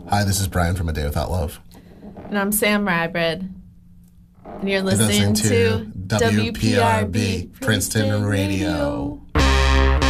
Hi, this is Brian from A Day Without Love. And I'm Sam Rybred. And you're listening to WPRB Princeton Radio.